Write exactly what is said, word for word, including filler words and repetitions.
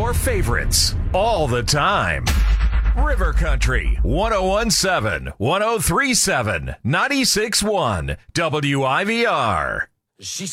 your favorites all the time. River Country, one oh one point seven, one oh three point seven, ninety-six point one, W I V R. She